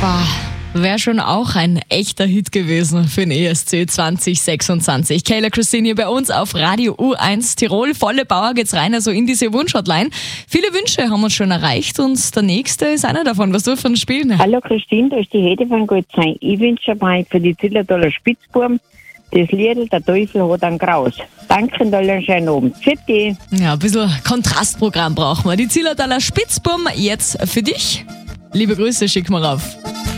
Wäre schon auch ein echter Hit gewesen für den ESC 2026. Kayla Christine hier bei uns auf Radio U1 Tirol. Volle Power geht's rein, also in diese Wunschhotline. Viele Wünsche haben uns schon erreicht und der nächste ist einer davon. Was dürfen wir spielen? Hallo Christine, da ist die Hede von Gutsein. Ich wünsche mir für die Zillertaler Spitzbuben das Lied «Der Teufel hat einen Graus». Danke und allen schönen Abend. Tschüssi. Ja, ein bisschen Kontrastprogramm brauchen wir. Die Zillertaler Spitzbuben jetzt für dich. Liebe Grüße, schick mal rauf.